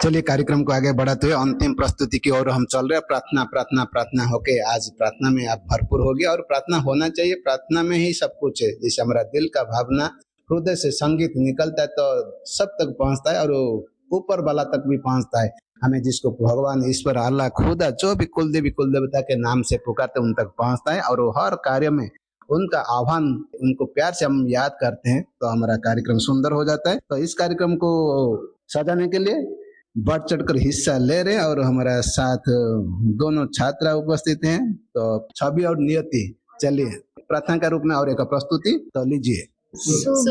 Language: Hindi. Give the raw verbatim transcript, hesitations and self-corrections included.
चलिए कार्यक्रम को आगे बढ़ाते हुए अंतिम प्रस्तुति की ओर हम चल रहे हैं। प्रार्थना प्रार्थना प्रार्थना होके आज प्रार्थना में आप भरपूर हो गया और प्रार्थना होना चाहिए। प्रार्थना में ही सब कुछ है। जैसे हमारा दिल का भावना हृदय से संगीत निकलता है तो सब तक पहुंचता है और ऊपर वाला तक भी पहुंचता है। हमें जिसको भगवान ईश्वर अल्लाह खुदा जो भी कुल देवी कुल देवता के नाम से पुकारते उन तक पहुंचता है और वो हर कार्य में उनका आह्वान उनको प्यार से हम याद करते हैं तो हमारा कार्यक्रम सुंदर हो जाता है। तो इस कार्यक्रम को सजाने के लिए बढ़ चढ़कर हिस्सा ले रहे हैं और हमारा साथ दोनों छात्रा उपस्थित हैं। तो छवि और नियति, चलिए प्रार्थना के रूप में और एक प्रस्तुति तो लीजिए।